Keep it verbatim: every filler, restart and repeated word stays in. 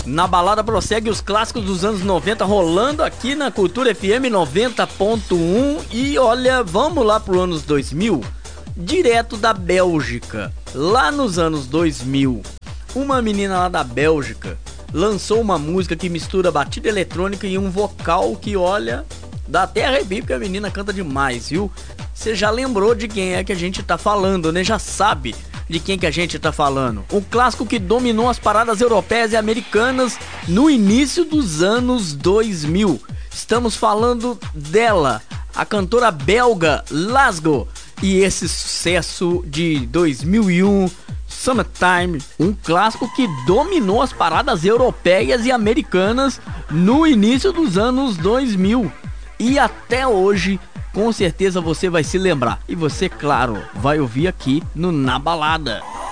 Na balada prossegue os clássicos dos anos noventa rolando aqui na Cultura F M noventa ponto um. E olha, vamos lá pro anos dois mil, direto da Bélgica. Lá nos anos dois mil, uma menina lá da Bélgica lançou uma música que mistura batida eletrônica e um vocal que, olha, dá até arrepio porque a menina canta demais, viu? Você já lembrou de quem é que a gente tá falando, né? Já sabe de quem que a gente tá falando. Um clássico que dominou as paradas europeias e americanas no início dos anos dois mil. Estamos falando dela, a cantora belga Lasgo, e esse sucesso de dois mil e um, Summertime, um clássico que dominou as paradas europeias e americanas no início dos anos dois mil. E até hoje, com certeza você vai se lembrar. E você, claro, vai ouvir aqui no Na Balada.